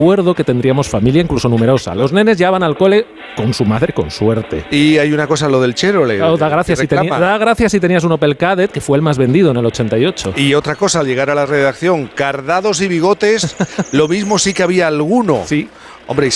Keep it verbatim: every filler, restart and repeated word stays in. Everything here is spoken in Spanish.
Recuerdo que tendríamos familia incluso numerosa. Los nenes ya van al cole con su madre, con suerte. Y hay una cosa, lo del Chevrolet. Claro, da gracias si teni- da gracias si tenías un Opel Kadett, que fue el más vendido en el ochenta y ocho. Y otra cosa, al llegar a la redacción, cardados y bigotes, lo mismo sí que había alguno. Sí. Hombre,